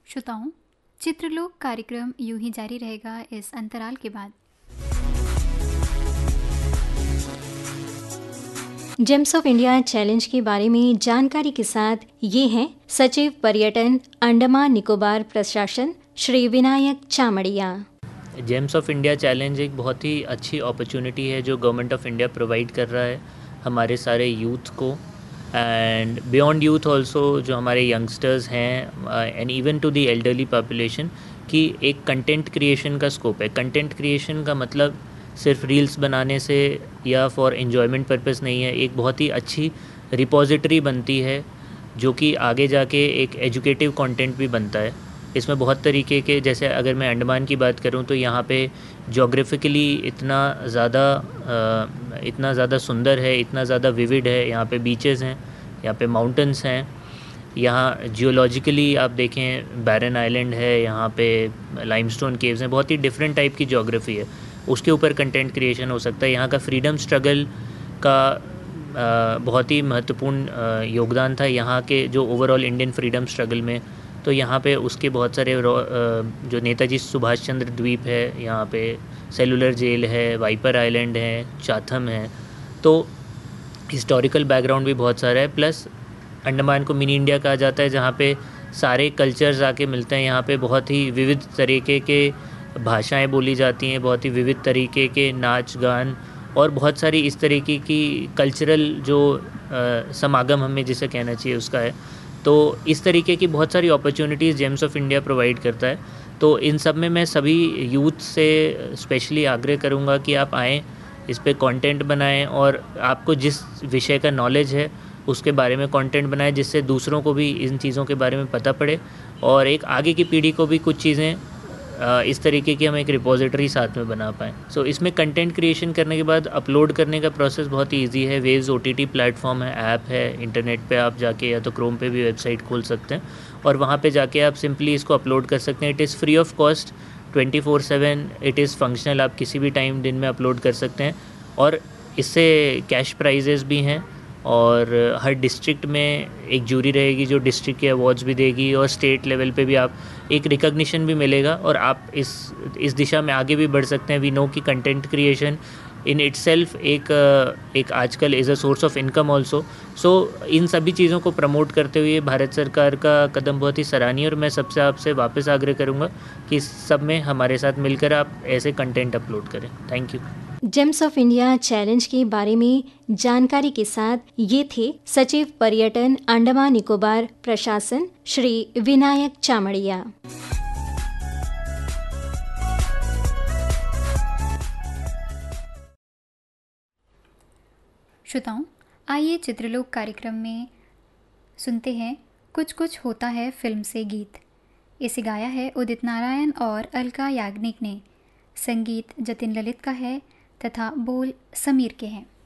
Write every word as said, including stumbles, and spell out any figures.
श्रोताओं, चित्रलोक कार्यक्रम यूं ही जारी रहेगा इस अंतराल के बाद। जेम्स ऑफ इंडिया चैलेंज के बारे में जानकारी के साथ ये हैं सचिव पर्यटन अंडमान निकोबार प्रशासन Shri Vinayak चामड़िया। James of India challenge एक बहुत ही अच्छी अपॉर्चुनिटी है जो गवर्नमेंट ऑफ इंडिया प्रोवाइड कर रहा है हमारे सारे यूथ को एंड बियॉन्ड यूथ ऑल्सो, जो हमारे यंगस्टर्स हैं and even to the elderly population, कि एक कंटेंट क्रिएशन का स्कोप है। कंटेंट क्रिएशन का मतलब सिर्फ रील्स बनाने से या फॉर एन्जॉयमेंट पर्पस नहीं है, एक बहुत ही अच्छी रिपोजिटरी बनती है जो कि आगे जाके एक एजुकेटिव कंटेंट भी बनता है। इसमें बहुत तरीके के, जैसे अगर मैं अंडमान की बात करूं तो यहाँ पे जोग्राफिकली इतना ज़्यादा इतना ज़्यादा सुंदर है, इतना ज़्यादा विविड है। यहाँ पे बीचेस हैं, यहाँ पे माउंटेन्स हैं, यहाँ जियोलॉजिकली आप देखें बैरन आइलैंड है, यहाँ पे लाइमस्टोन केव्स हैं, बहुत ही डिफरेंट टाइप की ज्योग्राफी है। उसके ऊपर कंटेंट क्रिएशन हो सकता है। यहाँ का फ्रीडम स्ट्रगल का आ, बहुत ही महत्वपूर्ण योगदान था यहाँ के जो ओवरऑल इंडियन फ्रीडम स्ट्रगल में। तो यहाँ पे उसके बहुत सारे जो नेताजी सुभाष चंद्र द्वीप है, यहाँ पे सेलुलर जेल है, वाइपर आइलैंड है, चाथम है, तो हिस्टोरिकल बैकग्राउंड भी बहुत सारा है। प्लस अंडमान को मिनी इंडिया कहा जाता है, जहाँ पे सारे कल्चर्स आके मिलते हैं। यहाँ पे बहुत ही विविध तरीके के भाषाएं बोली जाती हैं, बहुत ही विविध तरीके के नाच गान और बहुत सारी इस तरीके की कल्चरल जो आ, समागम हमें जिसे कहना चाहिए उसका है। तो इस तरीके की बहुत सारी opportunities James of India provide करता है। तो इन सब में मैं सभी यूथ से स्पेशली आग्रह करूँगा कि आप आएँ, इस पे कंटेंट बनाएं और आपको जिस विषय का नॉलेज है उसके बारे में कंटेंट बनाएं, जिससे दूसरों को भी इन चीज़ों के बारे में पता पड़े और एक आगे की पीढ़ी को भी कुछ चीज़ें इस तरीके की हम एक रिपोजिटरी साथ में बना पाएँ। सो so, इसमें कंटेंट क्रिएशन करने के बाद अपलोड करने का प्रोसेस बहुत ही ईजी है। वेव्स ओटीटी प्लेटफॉर्म है, ऐप है, इंटरनेट पे आप जाके या तो क्रोम पे भी वेबसाइट खोल सकते हैं और वहाँ पे जाके आप सिंपली इसको अपलोड कर सकते हैं। It is free of cost, twenty four seven it is functional, आप किसी भी टाइम दिन में अपलोड कर सकते हैं और इससे कैश प्राइजेस भी हैं और हर डिस्ट्रिक्ट में एक जूरी रहेगी जो डिस्ट्रिक्ट के अवार्ड्स भी देगी और स्टेट लेवल पे भी आप एक रिकग्निशन भी मिलेगा और आप इस इस दिशा में आगे भी बढ़ सकते हैं। वी नो कि कंटेंट क्रिएशन इन इटसेल्फ एक एक आजकल is a source of income also. सो इन सभी चीज़ों को प्रमोट करते हुए भारत सरकार का कदम बहुत ही सराहनीय और मैं सबसे आपसे वापस आग्रह करूँगा कि इस सब में हमारे साथ मिलकर आप ऐसे कंटेंट अपलोड करें। Thank you. James of India challenge के बारे में जानकारी के साथ ये थे सचिव पर्यटन अंडमान निकोबार प्रशासन श्री विनायक चामड़िया। श्रोताओं, आइए चित्रलोक कार्यक्रम में सुनते हैं कुछ कुछ होता है फिल्म से गीत। इसे गाया है उदित नारायण और अलका याग्निक ने। संगीत जतिन ललित का है तथा बोल समीर के हैं।